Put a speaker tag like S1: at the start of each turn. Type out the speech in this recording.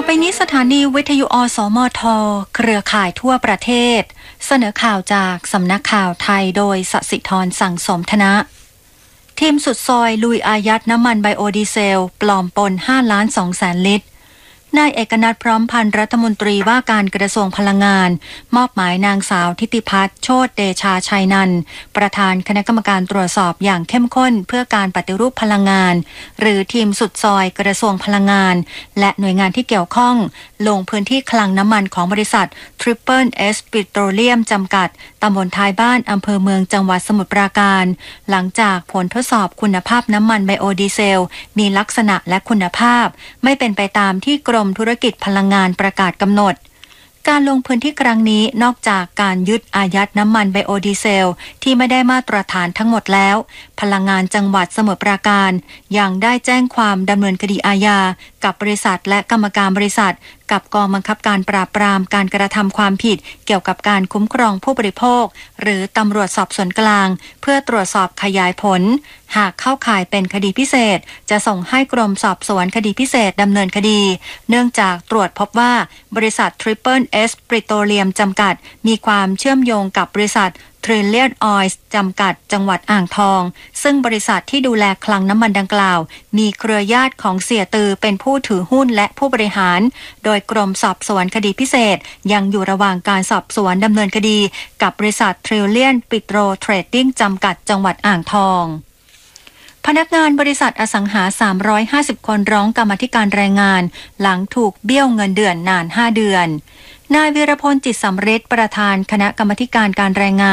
S1: ไปนี้สถานีวิทยุอสมทเครือข่ายทั่วประเทศเสนอข่าวจากสำนักข่าวไทยโดยสศิธรสั่งสมธนะทีมสุดซอยลุยอายัดน้ำมันไบโอดีเซลปลอมปน 5,200,000 ลิตรนายเอกนัทพร้อมพันธ์รัฐมนตรีว่าการกระทรวงพลังงานมอบหมายนางสาวทิติพัฒน์โชติเดชาชัยนันท์ประธานคณะกรรมการตรวจสอบอย่างเข้มข้นเพื่อการปฏิรูปพลังงานหรือทีมสุดซอยกระทรวงพลังงานและหน่วยงานที่เกี่ยวข้องลงพื้นที่คลังน้ำมันของบริษัท Triple S Petroleum จำกัดตำบลท้ายบ้านอำเภอเมืองจังหวัดสมุทรปราการหลังจากผลทดสอบคุณภาพน้ำมันไบโอดีเซลมีลักษณะและคุณภาพไม่เป็นไปตามที่กรมธุรกิจพลังงานประกาศกำหนดการลงพื้นที่ครั้งนี้นอกจากการยึดอายัดน้ำมันไบโอดีเซลที่ไม่ได้มาตรฐานทั้งหมดแล้วพลังงานจังหวัดสมุทรปราการยังได้แจ้งความดำเนินคดีอาญากับบริษัทและกรรมการบริษัทกับกองบังคับการปราบปรามการกระทำความผิดเกี่ยวกับการคุ้มครองผู้บริโภคหรือตำรวจสอบสวนกลางเพื่อตรวจสอบขยายผลหากเข้าข่ายเป็นคดีพิเศษจะส่งให้กรมสอบสวนคดีพิเศษดำเนินคดีเนื่องจากตรวจพบว่าบริษัท Triple S Petroleum จำกัดมีความเชื่อมโยงกับบริษัทTrillion Oil จำกัดจังหวัดอ่างทองซึ่งบริษัทที่ดูแลคลังน้ำมันดังกล่าวมีเครือญาติของเสียตือเป็นผู้ถือหุ้นและผู้บริหารโดยกรมสอบสวนคดีพิเศษยังอยู่ระหว่างการสอบสวนดำเนินคดีกับบริษัท Trillion Petro Trading จำกัดจังหวัดอ่างทองพนักงานบริษัทอสังหา350คนร้องกรรมาธิการแรงงานหลังถูกเบี้ยวเงินเดือนนาน5 เดือนนายวีรพลจิตสำริดประธานคณะกรรมาธิการการแรงงาน